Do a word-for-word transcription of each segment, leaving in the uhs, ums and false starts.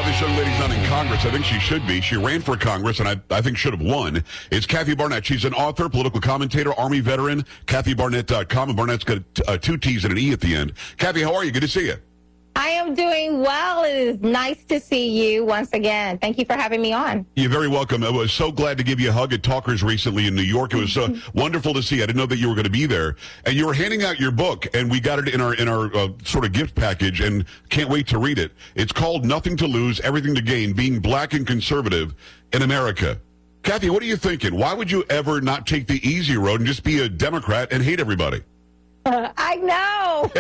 this young lady's not in Congress. I think she should be. She ran for Congress, and I, I think should have won. It's Kathy Barnett. She's an author, political commentator, Army veteran, Kathy Barnett dot com, and Barnett's got uh, two T's and an E at the end. Kathy, how are you? Good to see you. I am doing well. It is nice to see you once again. Thank you for having me on. You're very welcome. I was so glad to give you a hug at Talkers recently in New York. It was so wonderful to see. I didn't know that you were going to be there. And you were handing out your book, and we got it in our in our uh, sort of gift package, and can't wait to read it. It's called Nothing to Lose, Everything to Gain, Being Black and Conservative in America. Kathy, what are you thinking? Why would you ever not take the easy road and just be a Democrat and hate everybody? Uh, I know.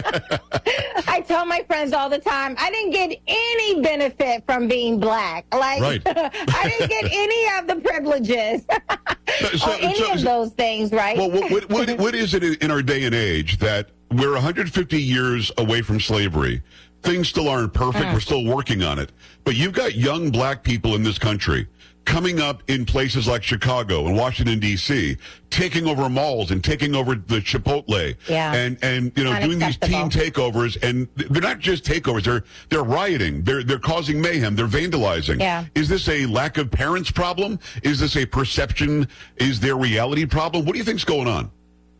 I tell my friends all the time, I didn't get any benefit from being black. Like, right. I didn't get any of the privileges so, or any so, of those things, right? Well, what, what, what is it in our day and age that we're one hundred fifty years away from slavery? Things still aren't perfect. Mm. We're still working on it. But you've got young black people in this country coming up in places like Chicago and Washington, D C, taking over malls and taking over the Chipotle, yeah. and, and you know, doing these teen takeovers. And they're not just takeovers. They're they're rioting. They're they're causing mayhem. They're vandalizing. Yeah. Is this a lack of parents problem? Is this a perception? Is there reality problem? What do you think's going on?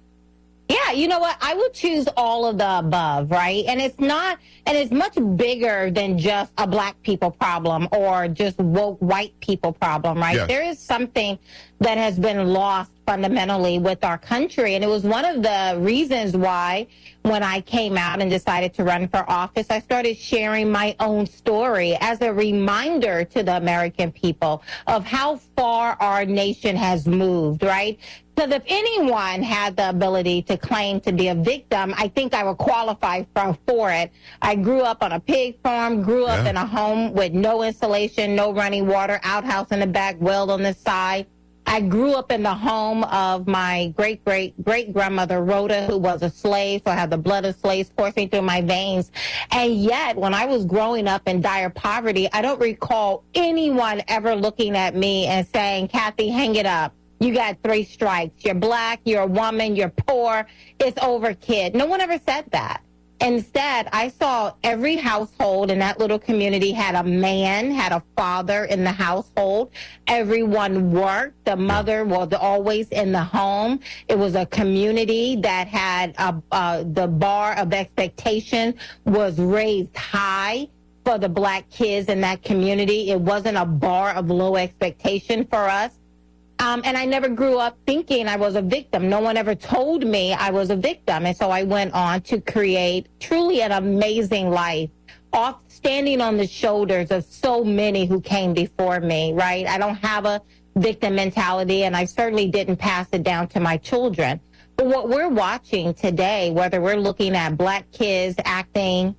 Yeah, you know what? I would choose all of the above, right? And it's not, and it's much bigger than just a black people problem or just woke white people problem, right? Yes. There is something that has been lost fundamentally with our country. And it was one of the reasons why when I came out and decided to run for office, I started sharing my own story as a reminder to the American people of how far our nation has moved, right? Because if anyone had the ability to claim to be a victim, I think I would qualify for, for it. I grew up on a pig farm, grew up yeah. in a home with no insulation, no running water, outhouse in the back, well on the side. I grew up in the home of my great-great-great-grandmother, Rhoda, who was a slave, so I had the blood of slaves coursing through my veins. And yet, when I was growing up in dire poverty, I don't recall anyone ever looking at me and saying, Kathy, hang it up. You got three strikes. You're black, you're a woman, you're poor. It's over, kid. No one ever said that. Instead, I saw every household in that little community had a man, had a father in the household. Everyone worked. The mother was always in the home. It was a community that had a, uh, the bar of expectation was raised high for the black kids in that community. It wasn't a bar of low expectation for us. Um, and I never grew up thinking I was a victim. No one ever told me I was a victim. And so I went on to create truly an amazing life, off standing on the shoulders of so many who came before me, right? I don't have a victim mentality, and I certainly didn't pass it down to my children. But what we're watching today, whether we're looking at black kids acting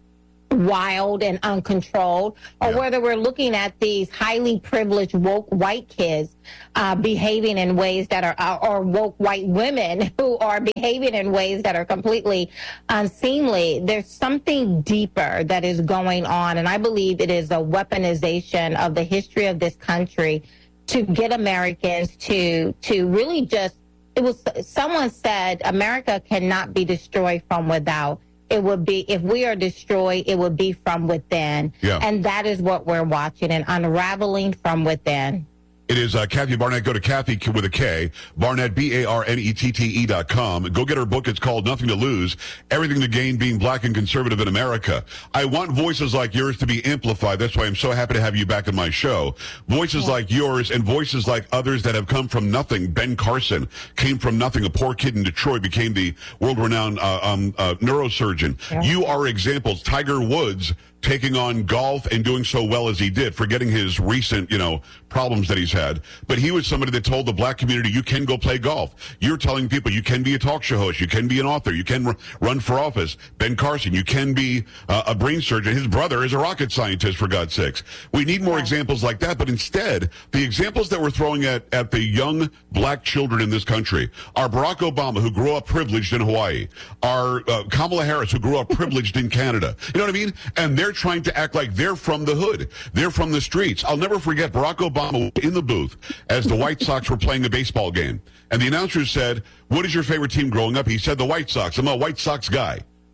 wild and uncontrolled, or yeah. whether we're looking at these highly privileged woke white kids uh, behaving in ways that are, uh, or woke white women who are behaving in ways that are completely unseemly. There's something deeper that is going on, and I believe it is a weaponization of the history of this country to get Americans to to really just, it was, someone said, America cannot be destroyed from without. It would be, if we are destroyed, it would be from within. Yeah. And that is what we're watching, an unraveling from within. It is uh, Kathy Barnett. Go to Kathy with a K, Barnett, B A R N E T T E dot com. Go get her book. It's called Nothing to Lose, Everything to Gain, Being Black and Conservative in America. I want voices like yours to be amplified. That's why I'm so happy to have you back on my show. Voices yeah. like yours and voices like others that have come from nothing. Ben Carson came from nothing. A poor kid in Detroit became the world-renowned uh, um, uh, neurosurgeon. Yeah. You are examples. Tiger Woods taking on golf and doing so well as he did, forgetting his recent, you know, problems that he's had. But he was somebody that told the black community, you can go play golf. You're telling people you can be a talk show host, you can be an author, you can r- run for office. Ben Carson, you can be uh, a brain surgeon. His brother is a rocket scientist, for God's sakes. We need more examples like that, but instead, the examples that we're throwing at, at the young black children in this country are Barack Obama, who grew up privileged in Hawaii, are uh, Kamala Harris, who grew up privileged in Canada. You know what I mean? And they're trying to act like they're from the hood. They're from the streets. I'll never forget Barack Obama in the booth as the White Sox were playing a baseball game. And the announcer said, what is your favorite team growing up? He said the White Sox. I'm a White Sox guy.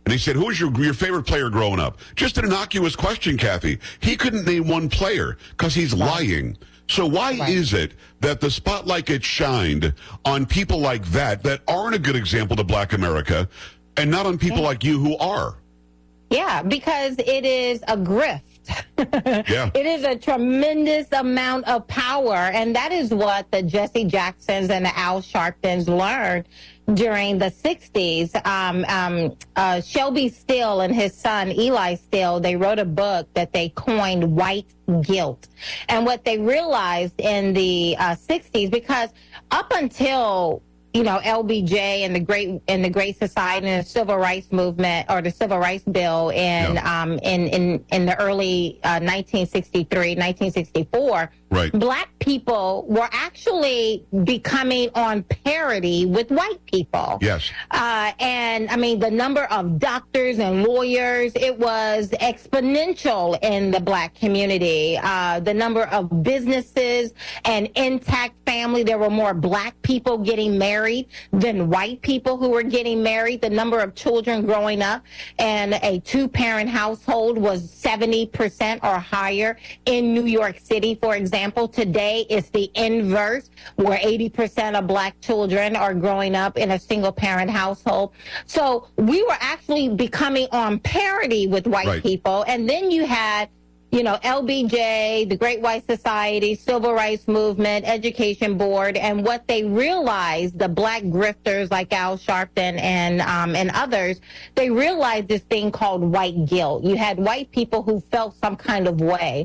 And he said, who was your, your favorite player growing up? Just an innocuous question, Kathy. He couldn't name one player because he's right. lying. So why right. is it that the spotlight gets shined on people like that that aren't a good example to Black America and not on people yeah. like you who are? Yeah, because it is a grift. yeah. It is a tremendous amount of power, and that is what the Jesse Jacksons and the Al Sharptons learned during the sixties. Um, um, uh, Shelby Steele and his son, Eli Steele, they wrote a book that they coined White Guilt. And what they realized in the uh, sixties, because up until you know, L B J and the Great and the Great Society and the Civil Rights Movement, or the Civil Rights Bill in yeah. um, in, in in the early uh, nineteen sixty-three, nineteen sixty-four, right. Black people were actually becoming on parity with white people. Yes. Uh, and I mean, the number of doctors and lawyers, it was exponential in the Black community. Uh, the number of businesses and intact family, there were more Black people getting married than white people who were getting married. The number of children growing up in a two-parent household was seventy percent or higher in New York City, for example. Today, it's the inverse, where eighty percent of Black children are growing up in a single-parent household. So we were actually becoming on parity with white right. people. And then you had you know, L B J, the Great White Society, Civil Rights Movement, Education Board, and what they realized, the Black grifters like Al Sharpton and um, and others, they realized this thing called white guilt. You had white people who felt some kind of way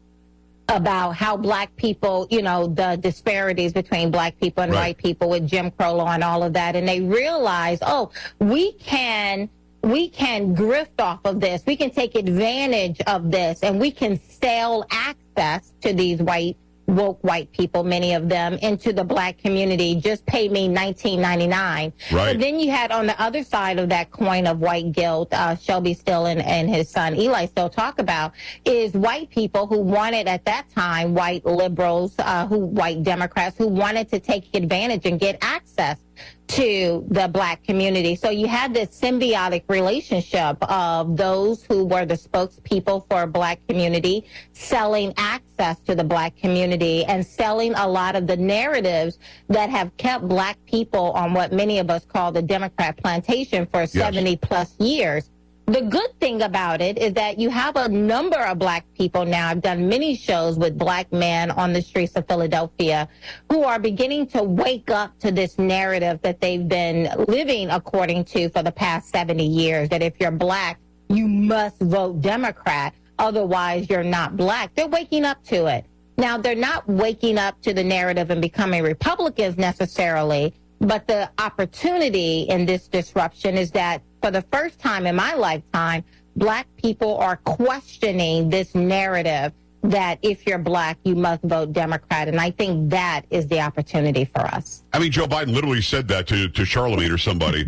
about how Black people, you know, the disparities between Black people and right. white people with Jim Crow law and all of that, and they realized, oh, we can... we can grift off of this. We can take advantage of this, and we can sell access to these white, woke white people, many of them, into the Black community. Just pay me nineteen ninety-nine. Right. But then you had on the other side of that coin of white guilt, uh, Shelby Steele and, and his son Eli Steele talk about, is white people who wanted at that time, white liberals, uh, who white Democrats, who wanted to take advantage and get access to the Black community. So you had this symbiotic relationship of those who were the spokespeople for a Black community selling access to the Black community and selling a lot of the narratives that have kept Black people on what many of us call the Democrat plantation for yes. seventy plus years. The good thing about it is that you have a number of Black people now. I've done many shows with Black men on the streets of Philadelphia who are beginning to wake up to this narrative that they've been living according to for the past seventy years, that if you're Black, you must vote Democrat, otherwise you're not Black. They're waking up to it. Now, they're not waking up to the narrative and becoming Republicans necessarily, but the opportunity in this disruption is that for the first time in my lifetime, Black people are questioning this narrative that if you're Black, you must vote Democrat. And I think that is the opportunity for us. I mean, Joe Biden literally said that to, to Charlemagne or somebody